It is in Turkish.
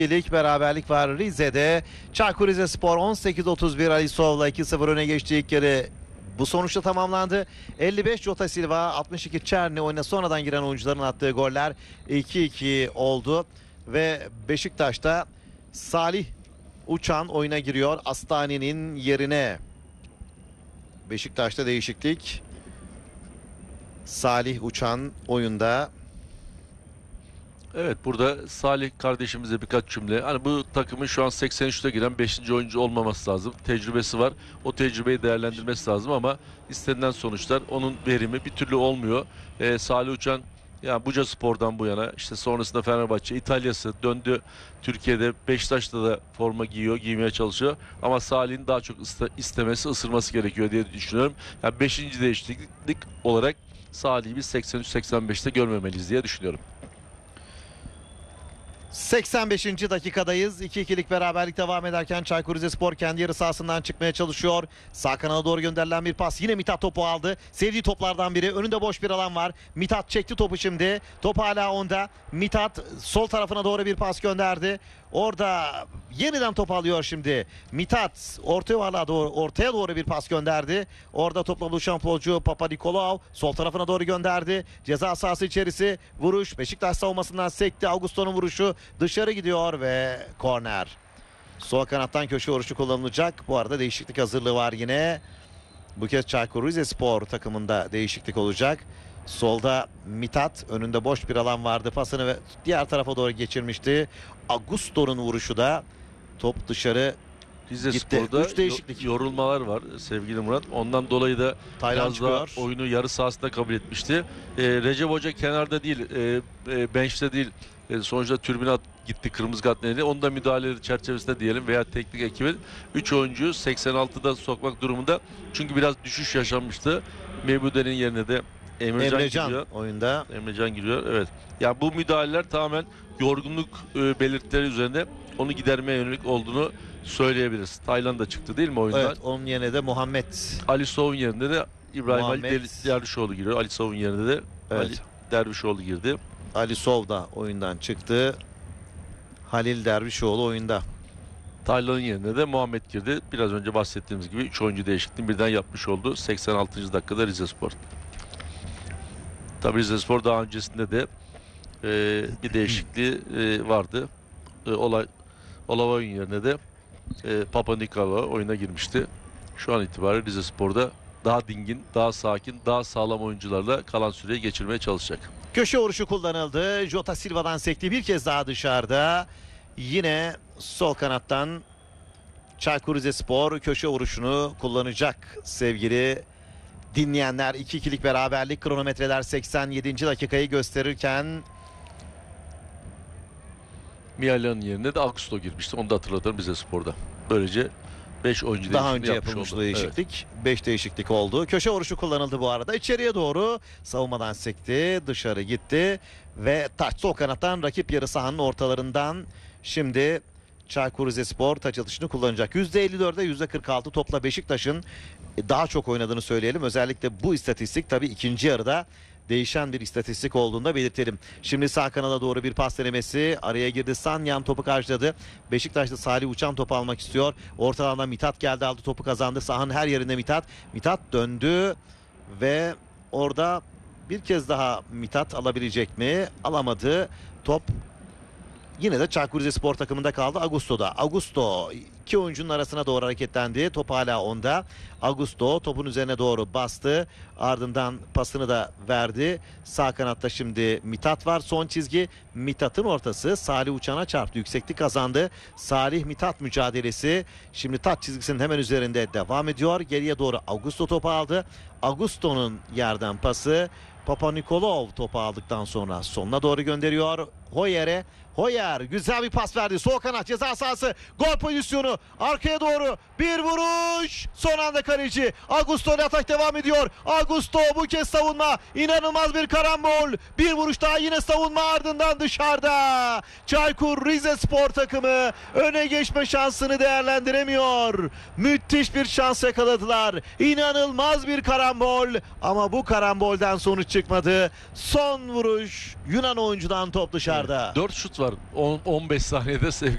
Lig beraberlik var Rize'de. Çaykur Rizespor 18-31 Alisov'la 2-0 öne geçti. İlk yarı bu sonuçla tamamlandı. 55 Jota Silva, 62 Çerni oyuna sonradan giren oyuncuların attığı goller 2-2 oldu. Ve Beşiktaş'ta Salih Uçan oyuna giriyor Astani'nin yerine. Beşiktaş'ta değişiklik. Salih Uçan oyunda. Evet, burada Salih kardeşimize birkaç cümle. Hani bu takımın şu an 83'te giren 5. oyuncu olmaması lazım. Tecrübesi var. O tecrübeyi değerlendirmesi lazım ama istenilen sonuçlar, onun verimi bir türlü olmuyor. Salih Uçan yani Bucaspor'dan bu yana, işte sonrasında Fenerbahçe, İtalya'sı döndü. Türkiye'de Beşiktaş'ta da forma giyiyor, giymeye çalışıyor. Ama Salih'in daha çok istemesi, ısırması gerekiyor diye düşünüyorum. Yani 5. değişiklik olarak Salih'i biz 83-85'te görmemeliyiz diye düşünüyorum. 85. dakikadayız. 2-2'lik beraberlik devam ederken Çaykur Rizespor kendi yarı sahasından çıkmaya çalışıyor. Sağ kanala doğru gönderilen bir pas. Yine Mithat topu aldı. Sevdiği toplardan biri. Önünde boş bir alan var. Mithat çekti topu şimdi. Top hala onda. Mithat sol tarafına doğru bir pas gönderdi. Orada yeniden top alıyor şimdi. Mithat ortaya doğru bir pas gönderdi. Orada topla buluşan futbolcu Papanikolaou sol tarafına doğru gönderdi. Ceza sahası içerisi vuruş. Beşiktaş savunmasından sekti. Augusto'nun vuruşu dışarı gidiyor ve korner. Sol kanattan köşe vuruşu kullanılacak. Bu arada değişiklik hazırlığı var yine. Bu kez Çaykur Rizespor takımında değişiklik olacak. Solda Mithat, önünde boş bir alan vardı. Pasını ve diğer tarafa doğru geçirmişti. Augusto'nun vuruşu da top dışarı gitti. 3 değişiklik. Yorulmalar var sevgili Murat. Ondan dolayı da Taylan biraz daha oyunu yarı sahasında kabul etmişti. Recep Hoca kenarda değil, bench'te değil. Sonuçta tribüne gitti kırmızı kart nedeniyle. Onu da müdahaleleri çerçevesinde diyelim veya teknik ekibin 3 oyuncuyu 86'da sokmak durumunda. Çünkü biraz düşüş yaşanmıştı. Mevbude'nin yerine de Emrecan giriyor. Oyunda. Emrecan giriyor. Evet. Ya bu müdahaleler tamamen yorgunluk belirtileri üzerine onu gidermeye yönelik olduğunu söyleyebiliriz. Taylan da çıktı değil mi oyundan? Evet, onun yerine de Muhammed. Alisov'un yerine de İbrahim Ali Dervişoğlu giriyor. Alisov'un yerine de evet, Ali Dervişoğlu girdi. Alisov da oyundan çıktı. Halil Dervişoğlu oyunda. Taylan'ın yerine de Muhammed girdi. Biraz önce bahsettiğimiz gibi 3 oyuncu değişikliğini birden yapmış oldu. 86. dakikada Rizespor. Tabii Rizespor daha öncesinde de bir değişikliği vardı. Olavayo'nun yerine de Papanikolaou oyuna girmişti. Şu an itibariyle Rizespor'da daha dingin, daha sakin, daha sağlam oyuncularla kalan süreyi geçirmeye çalışacak. Köşe vuruşu kullanıldı. Jota Silva'dan sekti, bir kez daha dışarıda. Yine sol kanattan Çaykur Rizespor köşe vuruşunu kullanacak sevgili dinleyenler. 2-2'lik beraberlik, kronometreler 87. dakikayı gösterirken Mihalyan'ın yerine de Augusto girmişti. Onu da hatırlatalım Rizespor'da. Böylece 5 oyuncu daha önce yapılmış değişiklik. 5 evet, değişiklik oldu. Köşe vuruşu kullanıldı bu arada. İçeriye doğru savunmadan sekti. Dışarı gitti. Ve taç sol kanattan rakip yarı sahanın ortalarından şimdi Çaykur Rizespor taç atışını kullanacak. %54'e %46 topla Beşiktaş'ın daha çok oynadığını söyleyelim. Özellikle bu istatistik tabii ikinci yarıda değişen bir istatistik olduğunda belirtelim. Şimdi sağ kanala doğru bir pas denemesi. Araya girdi. Sanyan topu karşıladı. Beşiktaş'ta Salih Uçan topu almak istiyor. Orta alanda Mithat geldi, aldı topu, kazandı. Sahanın her yerinde Mithat. Mithat döndü ve orada bir kez daha Mithat alabilecek mi? Alamadı. Top yine de Çaykur Rizespor takımında kaldı. Augusto'da. Augusto iki oyuncunun arasına doğru hareketlendi. Top hala onda. Augusto topun üzerine doğru bastı. Ardından pasını da verdi. Sağ kanatta şimdi Mithat var. Son çizgi. Mithat'ın ortası Salih Uçan'a çarptı. Yükseklik kazandı. Salih Mithat mücadelesi şimdi taç çizgisinin hemen üzerinde devam ediyor. Geriye doğru Augusto topu aldı. Augusto'nun yerden pası. Papanikolaou topu aldıktan sonra sonuna doğru gönderiyor. Hoyer güzel bir pas verdi. Sol kanat ceza sahası. Gol pozisyonu. Arkaya doğru bir vuruş. Son anda kaleci. Augusto ile atak devam ediyor. Augusto bu kez savunma. İnanılmaz bir karambol. Bir vuruş daha, yine savunma, ardından dışarıda. Çaykur Rizespor takımı öne geçme şansını değerlendiremiyor. Müthiş bir şans yakaladılar. İnanılmaz bir karambol. Ama bu karambolden sonuç çıkmadı. Son vuruş Yunan oyuncudan, top dışarıda. dışarıda. 4 şut var 15 saniyede sevgili